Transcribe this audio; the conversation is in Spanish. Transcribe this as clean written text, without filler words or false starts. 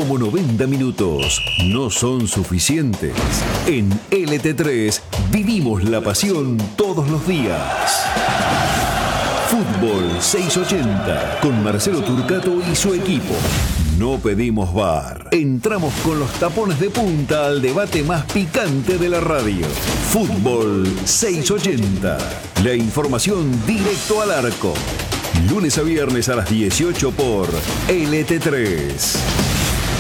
como 90 minutos no son suficientes. En LT3 vivimos la pasión todos los días. Fútbol 680 con Marcelo Turcato y su equipo. No pedimos VAR. Entramos con los tapones de punta al debate más picante de la radio. Fútbol 680. La información directo al arco. Lunes a viernes a las 18 por LT3.